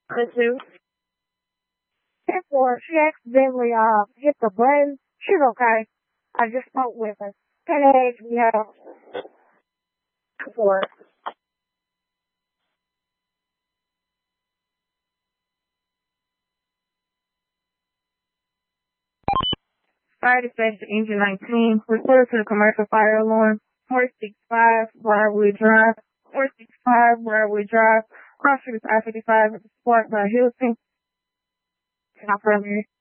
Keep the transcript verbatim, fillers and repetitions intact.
The two. ten four, she accidentally uh hit the button. She's okay. I just spoke with her. ten eight, we have four. Fire dispatch engine nineteen. Report to the commercial fire alarm. four six five Briarwood Drive. four six five Briarwood Drive. Cross Street I fifty-five at the Spark by Hilton. Not primary.